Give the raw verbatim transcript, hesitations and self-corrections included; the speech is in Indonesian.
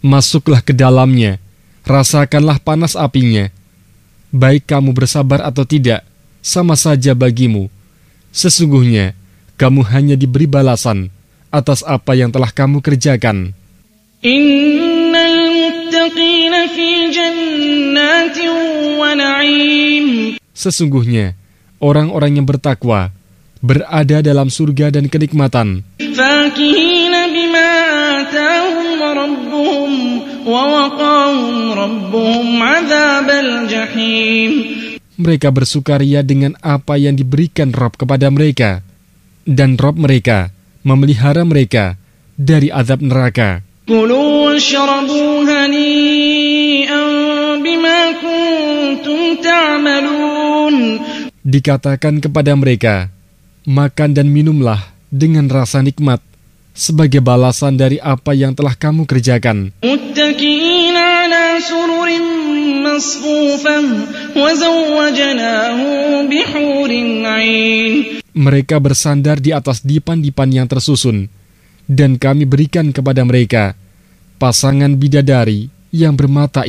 Masuklah ke dalamnya, rasakanlah panas apinya. Baik kamu bersabar atau tidak, sama saja bagimu. Sesungguhnya, kamu hanya diberi balasan atas apa yang telah kamu kerjakan. Innal muttaqina fi jannatin wa na'im. Sesungguhnya, orang-orang yang bertakwa berada dalam surga dan kenikmatan. Fakihina bima atahum rabbuhum wa waqahum rabbuhum adzabal jahim. Mereka bersukaria dengan apa yang diberikan Rabb kepada mereka, dan Rabb mereka memelihara mereka dari azab neraka. Kulu washrabu hani'an bima kuntum ta'malun. Dikatakan kepada mereka, makan dan minumlah dengan rasa nikmat sebagai balasan dari apa yang telah kamu kerjakan. Muttaqiina ala sururin masfufah wa zawwajnahum bihurin 'ain. Mereka bersandar di atas dipan-dipan yang tersusun, dan kami berikan kepada mereka pasangan bidadari yang bermata